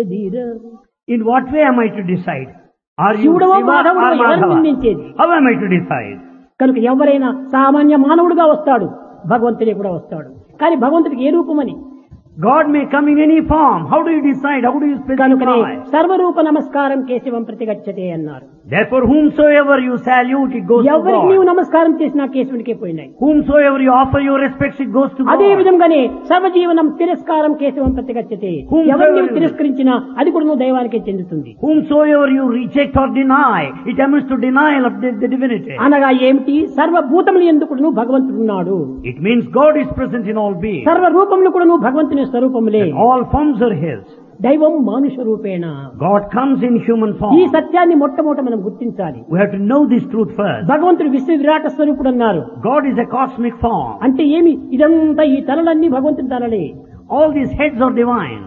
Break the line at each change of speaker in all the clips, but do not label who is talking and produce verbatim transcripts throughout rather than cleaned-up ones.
Dheera.
In what way am I to decide? Are you
శివుడో
Shiva or
మాధవుడో ఎవరిని
Madhava?
నిందించేది?
How am I to decide?
కనుక ఎవరైనా సామాన్య మానవుడుగా వస్తాడు, భగవంతుడే కూడా వస్తాడు. కానీ భగవంతుడికి ఏ రూపమని?
God may come in any form. How do you decide? How do you
కనుకనే
specify?
సర్వరూప నమస్కారం కేశవం ప్రతిగచ్చతే అన్నారు.
Therefore, whomsoever you salute, it goes to
ఎవరికి నీవు
God.
నమస్కారం చేసినా కేశవునికే పోయినాయి.
Whomsoever you offer your respects, it goes to
అదే
God.
విధంగానే సర్వజీవనం తిరస్కారం కేశవం ప్రతిగచ్చతే.
Whomsoever
ఎవరు నీవు
you-
తిరస్కరించినా అది కూడా నువ్వు దైవానికే చెందుతుంది.
Whomsoever you reject or deny, it amounts to denial of the, the divinity.
అనగా ఏమిటి? సర్వభూతములు ఎందుకు నువ్వు భగవంతుడు ఉన్నాడు.
It means God is present in all beings.
సర్వ రూపములు కూడా నువ్వు భగవంతుని స్వరూపములే.
All forms are His.
దైవం మానుష రూపేణ.
God comes in human
ఈ
form.
సత్యాన్ని మొట్టమొదట మనం గుర్తించాలి.
We have to know this truth first.
భగవంతుడు విశ్వ విరాట స్వరూపుడు అన్నారు.
God is a cosmic form.
అంటే ఏమి? ఇదంతా ఈ తలలన్నీ భగవంతుని తలలే.
All these heads are divine.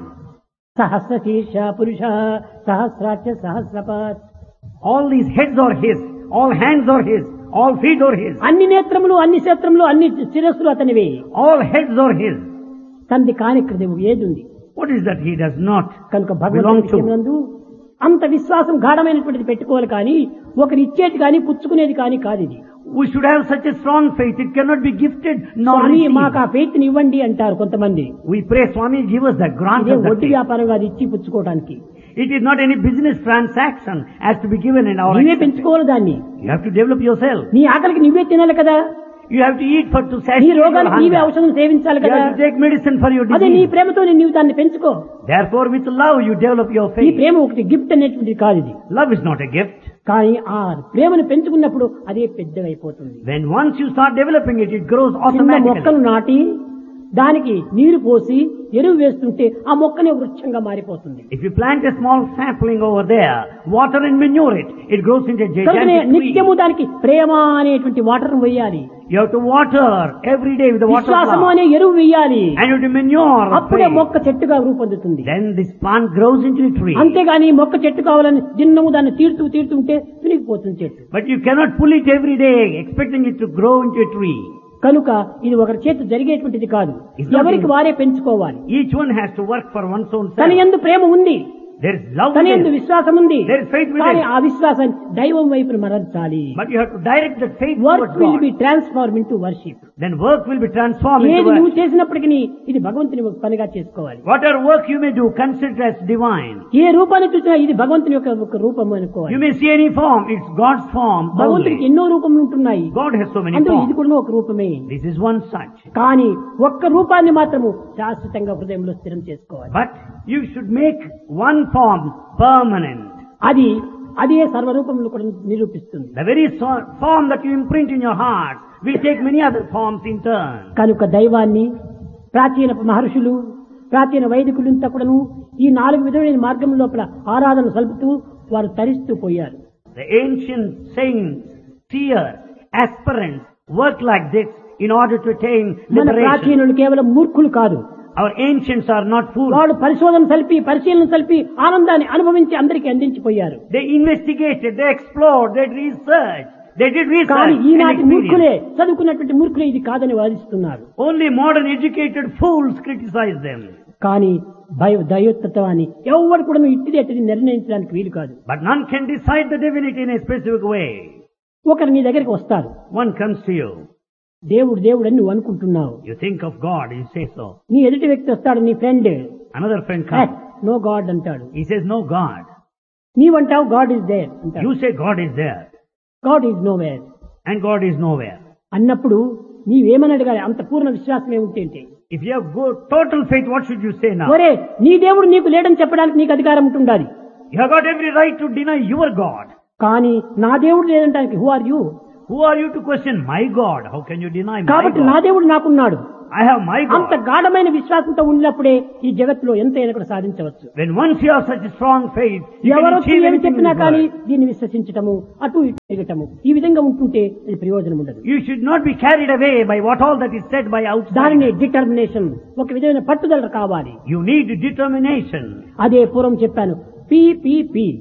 సహస్ర శీర్ష పురుష సహస్రాక్ష సహస్రపాత్.
All these heads are His. All hands are His. All feet are His.
అన్ని నేత్రములు, అన్ని క్షేత్రములు, అన్ని శిరస్సులు అతనివే.
All heads are His.
తంది కానిక్రదేవు ఏది ఉంది?
What is that He does not
కనుక
belong
భగవంతుని
to?
విషయమునందు అంత విశ్వాసం గాఢమైనటువంటిది పెట్టుకోవాలి. కానీ ఒకరు ఇచ్చేది కానీ పుచ్చుకునేది కానీ కాదు ఇది.
We should have such a strong faith. It cannot be gifted nor
స్వామి మాకు ఆ
received.
ఫెయిత్ ని ఇవ్వండి అంటారు కొంతమంది.
We pray, Swami, give us that grant
ఇదే
of that
వడ్డీ
faith.
వ్యాపారం కాదు ఇచ్చి పుచ్చుకోవడానికి.
It is not any business transaction as to be given in our
నీవే
acceptance.
పెంచుకోవాలి దాన్ని.
You have to develop yourself.
నీ ఆకలికి నువ్వే తినాలి కదా.
You have to eat for to
నీ
satisfy your
రోగానికి నీవే
hunger.
ఔషధం సేవించాలి
You
కదా.
have to take medicine for your
అదే నీ
disease.
ప్రేమతో నీవు దాన్ని పెంచుకో.
Therefore, with love, you develop your
ఈ
faith.
ప్రేమ ఒకటి గిఫ్ట్ అనేటువంటిది కాదు ఇది.
Love is not a gift.
కానీ ఆ ప్రేమను పెంచుకున్నప్పుడు అదే పెద్దగైపోతుంది.
When once you start developing it, it grows
చిన్న
automatically.
మొక్కను నాటి దానికి నీరు పోసి ఎరువు వేస్తుంటే ఆ మొక్కనే వృక్షంగా మారిపోతుంది.
If you plant a small sapling over there, water and manure it, it grows into a
కనుకనే
gigantic tree.
నిత్యము దానికి ప్రేమ అనేటువంటి వాటర్ వేయాలి.
You have to water every day with the water of
విశ్వాసము
love.
అనే ఎరువు వేయాలి.
And you have to manure of
అప్పుడే
faith.
మొక్క చెట్టుగా రూపొందుతుంది.
Then this plant grows into a tree.
అంతేగాని మొక్క చెట్టు కావాలని దిన్నము దాన్ని తీరుతూ తీరుతుంటే తునిగిపోతుంది చెట్టు.
But you cannot pull it every day expecting it to grow into a tree.
కనుక ఇది ఒకరి చేతి జరిగేటువంటిది కాదు.
It's not
ఎవరికి
in-
వారే పెంచుకోవాలి.
Each one has to work for one's own
తన
self.
యందు ప్రేమ ఉంది,
There is love
తన
within.
యందు విశ్వాసం ఉంది.
There is faith within.
కానీ ఆ విశ్వాసాన్ని దైవం వైపున మరల్చాలి.
But you have to direct that faith
work
towards
will
God.
Be transform into worship.
Then work will be transformed
ఏది
into
నువ్వు
work.
చేసినప్పటికీ ఇది భగవంతుని ఒక పనిగా చేసుకోవాలి.
Whatever work you may do, consider as divine.
ఏ రూపాన్ని చూసినా ఇది భగవంతుని యొక్క ఒక రూపం అనుకోవాలి.
You may see any form, it's God's form
భగవంతుడికి
only.
ఎన్నో రూపములు ఉంటున్నాయి.
God has so many
అందులో ఇది
forms.
కూడా ఒక రూపమే.
This is one such.
కానీ ఒక్క రూపాన్ని మాత్రము శాశ్వతంగా హృదయంలో స్థిరం చేసుకోవాలి.
But you should make one form permanent.
అది అదే సర్వరూపములు కూడా నిరూపిస్తుంది.
The very so- form that you imprint in your heart will take many other forms in turn.
కనుక దైవాన్ని ప్రాచీన మహర్షులు, ప్రాచీన వైదికులంతా కూడాను ఈ నాలుగు విధమైన మార్గం లోపల ఆరాధన సలుపుతూ వారు తరిస్తూ పోయారు.
The ancient saints, seers, aspirants work like this in order to attain
మన
liberation.
ప్రాచీనులు కేవలం మూర్ఖులు కాదు.
Our ancients are not fools.
వాళ్ళు పరిశోధన సలిపి పరిశీలన సలిపి ఆనందాన్ని అనుభవించి అందరికీ అందించిపోయారు.
They investigated, they explored, they researched, they did
కానీ
research and
ఈనాటి మూర్ఖులే,
experience.
చదువుకున్నటువంటి మూర్ఖులే ఇది కాదని వాదిస్తున్నారు.
Only modern educated fools criticize them.
కానీ భయ దైవతత్వాన్ని ఎవరు కూడా ఇట్టిది అట్టిది నిర్ణయించడానికి వీలు కాదు.
But none can decide the divinity in a specific way.
ఒకరు నీ దగ్గరికి వస్తారు.
One comes to you.
దేవుడు దేవుడు అని నువ్వు అనుకుంటున్నావు.
You think of God, you say so.
నీ ఎదుటి వ్యక్తి వస్తాడు, నీ friend,
Another friend comes.
No God అంటాడు.
He says, no God.
నీవంటావు God is there అంటాడు.
You say God is there.
God is know where
And God is nowhere.
అన్నప్పుడు నీవేమని అడగాలి? అంత పూర్ణ విశ్వాసమే ఉంటే
If you have good, total faith, what should you say now?
ఒరే నీ దేవుడు నీకు లేడని చెప్పడానికి నీకు అధికారం ఉంటుండాలి.
You have got every right to deny your God.
కానీ నా దేవుడు లేదంటానికి who are you?
Who are you to question my God? How can you deny my
కాబట్టి నా
God?
దేవుడు నాకున్నాడు.
I have my
అంత
God.
గాఢమైన విశ్వాసంతో ఉన్నప్పుడే ఈ జగత్తులో ఎంతైనా కూడా సాధించవచ్చు.
When once you have such a strong faith, you can
ఎవరో
achieve
ఏమి
anything in
చెప్పినా
this
కానీ
world.
దీన్ని విశ్వసించటము, అటు ఇటు తిరగటము, ఈ విధంగా ఉంటుంటే ఇది ప్రయోజనం ఉండదు.
You should not be carried away by what all that is said by
దానిని
outside.
డిటర్మినేషన్, ఒక విధమైన పట్టుదల కావాలి.
You need determination.
అదే పూర్వం చెప్పాను, P P P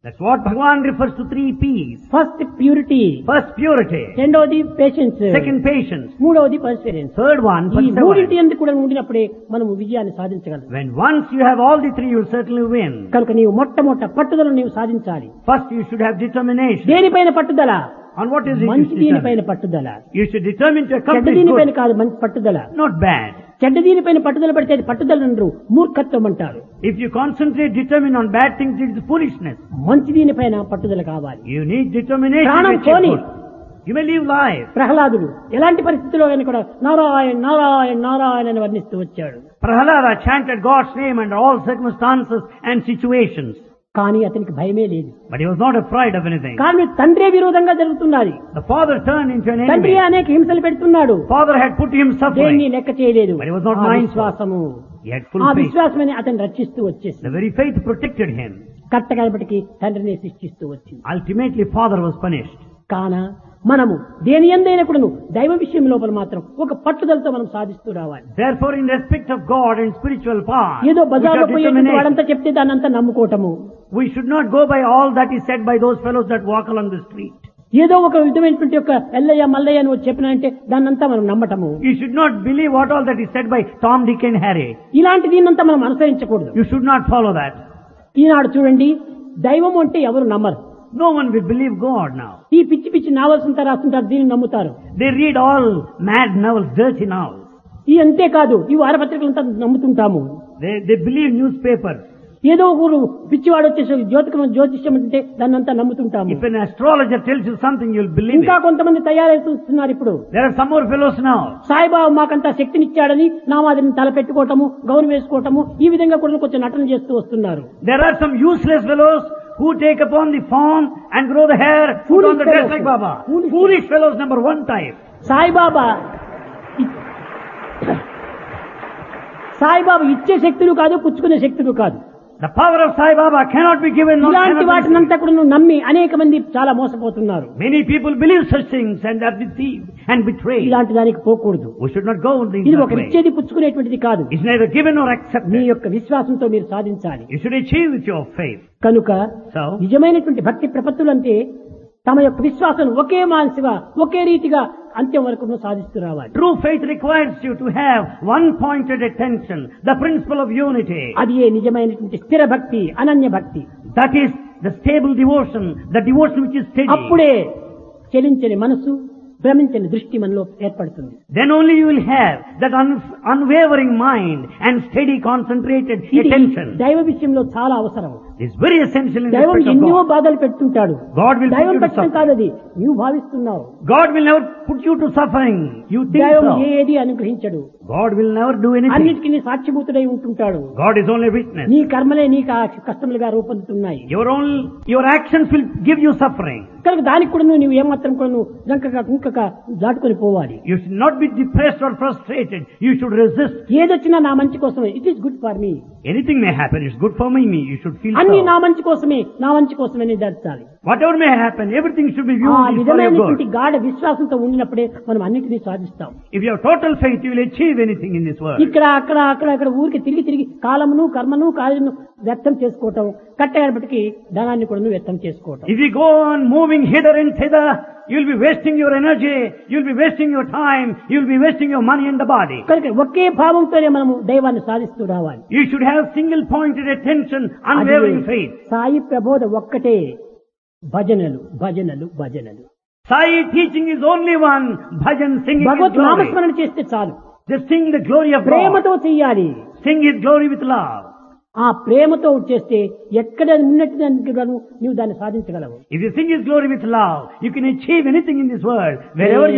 That's what Bhagavan refers to three P's.
First purity,
First, purity.
రెండవది patience,
Second, patience.
మూడవది పర్సివరెన్స్.
Third one,
ఈ మూడింటి
perseverance.
ఎందుకు కూడా ఉండినప్పుడే మనం విజయాన్ని సాధించగలం.
When once you have all the three, you'll certainly win.
కనుక నీవు మొట్టమొదట పట్టుదలను నీవు సాధించాలి.
First, you should have determination.
దేనిపైన పట్టుదల?
On what is it?
మంచి
You should
దీనిపైన
determine?
పట్టుదల.
You should determine to
చెడ్డ
accomplish
దీనిపైన
good,
కాదు మంచి పట్టుదల.
not bad.
చెడ్డ దీనిపైన పట్టుదల పడితే అది పట్టుదల అనరు, మూర్ఖత్వం అంటారు.
If you concentrate, determine on bad things, it is foolishness.
మంచి దీనిపైన పట్టుదల కావాలి.
You need determination
ప్రాణం
to achieve
పోని.
good. You may live life.
ప్రహ్లాదుడు ఎలాంటి పరిస్థితుల్లో అయినా కూడా నారాయణ నారాయణ నారాయణ అని వర్ణిస్తూ వచ్చాడు.
Prahalada chanted God's name under all circumstances and situations.
కానీ అతనికి భయమే లేదు.
But he was not afraid of anything.
కానీ తండ్రే విరోధంగా జరుగుతున్నది.
The father turned into an
తండ్రి
enemy.
అనేక హింసలు పెడుతున్నాడు.
Father had put him
దేన్ని
suffering.
లెక్క చేయలేదు.
But he was not
ఆ
mindful.
విశ్వాసము,
He had full
ఆ
faith.
విశ్వాసమని అతను రక్షిస్తూ వచ్చేసి
The very faith protected him.
కట్టగలపటికి తండ్రిని శిక్షిస్తూ వచ్చింది.
Ultimately, father was punished.
కాన మనము దేని ఎందైనా కూడాను దైవ విషయం లోపల మాత్రం ఒక పట్టుదలతో మనం సాధిస్తూ రావాలి.
Therefore, in respect of God and spiritual path,
ఏదో
we
బజార్లో
should
పోయేటువంటి
determination.
వాడంతా చెప్తే దాన్ని అంతా నమ్ముకోవటము,
We should not go by all that is said by those fellows that walk along the street.
ఏదో ఒక విధమైనటువంటి యొక్క ఎల్లయ్య మల్లయ్య అని చెప్పినంటే దాన్నంతా మనం నమ్మటము.
You should not believe what all that is said by Tom, Dick and Harry.
ఇలాంటి దీన్నంతా మనం అనుసరించకూడదు.
You should not follow that.
ఈనాడు చూడండి, దైవం అంటే ఎవరు నమ్మరు.
No one will believe God now.
ఈ పిచ్చి పిచ్చి నావల్స్ అంతా రాస్తుంటారు, దీన్ని నమ్ముతారు.
They read all mad novels, dirty novels.
ఈ అంతేకాదు ఈ వారపత్రికలంతా నమ్ముతుంటాము.
They, they believe newspapers.
ఏదో ఒకరు పిచ్చివాడు వచ్చేసి జ్యోతికం జ్యోతిష్యం అంటే దాన్ని అంతా నమ్ముతుంటాము.
If an astrologer tells you something, you'll believe
ఇంకా
it.
కొంతమంది తయారవుతున్నారు ఇప్పుడు.
There are some more fellows now.
Saibaba మాకంతా శక్తినిచ్చాడని నా మాదిరిని తల పెట్టుకోవటము, గౌన్ వేసుకోవటము, ఈ విధంగా కూడా కొంచెం నటన చేస్తూ వస్తున్నారు.
There are some useless fellows who take upon the form and grow the hair, put
Foolish
on the dress
fellows.
like Baba.
Foolish
Foolish fellows, number one type.
Saibaba ఇ- సాయిబాబా ఇచ్చే శక్తులు కాదు, పుచ్చుకునే శక్తులు కాదు.
The power of Sai Baba cannot be given. nor
ఇలాంటి
cannot be
వాటినంతా కూడా నువ్వు నమ్మి అనేక మంది చాలా మోసపోతున్నారు.
Many people believe such things and are deceived and betrayed.
ఇలాంటి దానికి పోకూడదు.
We should not go in
ఇది
that
ఒక
way.
ఇచ్చేది పుచ్చుకునేటువంటిది కాదు.
It's neither given nor
me
accepted.
యొక్క విశ్వాసంతో మీరు సాధించాలి.
You should achieve with your faith.
కనుక
So,
నిజమైనటువంటి భక్తి ప్రపత్తులంటే తమ యొక్క విశ్వాసం ఒకే మానసిగా ఒకే రీతిగా అంత్యం వరకు సాధిస్తూ రావాలి.
true faith requires you to have one pointed attention, the principle of unity.
అది ఏ నిజమైనటువంటి స్థిర భక్తి, అనన్య భక్తి.
That is the stable devotion, the devotion which is steady.
అప్పుడే చలించని మనసు, భ్రమించని దృష్టి మనలో ఏర్పడుతుంది.
Then only you will have that un- unwavering mind and steady concentrated
ఇది
attention.
దైవ విషయంలో చాలా అవసరం.
It's very essential in
దైవం
respect of
ఎన్నో
God.
బాధలు పెడుతుంటాడు.
God will put
దైవం
you to
పెట్టడం
suffering.
కాదది, నువ్వు భావిస్తున్నావు.
God will never put you to suffering. You think
దైవం
so.
ఏది అనుగ్రహించడు.
God will never do anything.
అన్నిటికీ నీ సాక్షిభూతుడై ఉంటుంటాడు.
God is only witness.
నీ కర్మలే నీకు ఆ కష్టములుగా రూపొందుతున్నాయి.
Your own, your actions will give you suffering.
కనుక దానికి కూడా నువ్వు నువ్వు ఏమాత్రం కూడా నువ్వు జంకగా కుంకక దాటుకొని పోవాలి.
You should not be depressed or frustrated. You should resist.
ఏదొచ్చినా నా మంచి కోసమే. It is good for me.
Anything may happen. It's good for me. me. You should feel
అన్ని
so.
నా మంచి కోసమే, నా మంచి కోసమే దాచాలి.
Whatever may happen, everything should be
ఆ
viewed is for your
విధమైనటువంటి
good.
గాఢ విశ్వాసంతో ఉండినప్పుడే మనం అన్నిటినీ సాధిస్తాం.
If you have total faith, you will achieve anything in this world.
ఇక్కడ అక్కడ అక్కడ అక్కడ ఊరికి తిరిగి తిరిగి కాలమును కర్మను కార్యను వ్యక్తం చేసుకోవటం, కట్టగడపటికి ధనాన్ని కూడా వ్యక్తం చేసుకోవటం.
If you go on moving hither and thither, you will be wasting your energy, you will be wasting your time, you will be wasting your money and the body.
కనుక ఒకే భావంతోనే మనము దైవాన్ని సాధిస్తూ రావాలి.
You should have single pointed attention, unwavering faith.
Sai ప్రబోధ ఒక్కటే, భజనలు భజనలు భజనలు.
Sai teaching is only one, bhajan singing is
Bhagwat
glory.
నామస్మరణ చేస్తే చాలు.
Just sing the glory of God.
ప్రేమతో చెయ్యాలి.
Sing His glory with love.
ఆ ప్రేమతో చేస్తే ఎక్కడ ఉన్నట్టు నువ్వు దాన్ని సాధించగలవు.
If you sing His glory with love, you can achieve anything in this world, wherever you